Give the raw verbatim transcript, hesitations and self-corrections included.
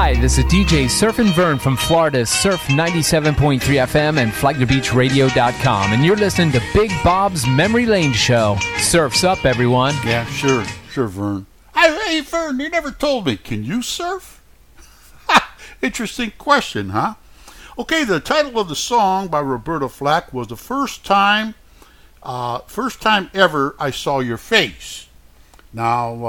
Hi, this is D J Surfin' Vern from Florida's Surf ninety-seven point three F M and flag the beach radio dot com, and you're listening to Big Bob's Memory Lane Show. Surf's up, everyone. Yeah, sure, sure, Vern. Hey, hey, Vern, you never told me, can you surf? Interesting question, huh? Okay, the title of the song by Roberta Flack was The First Time, uh, First Time Ever I Saw Your Face. Now,